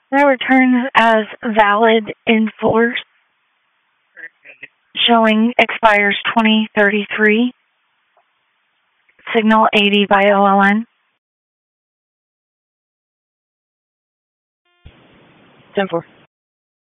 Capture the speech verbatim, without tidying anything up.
That returns as valid in force, showing expires twenty thirty-three. Signal eighty by O L N. ten four.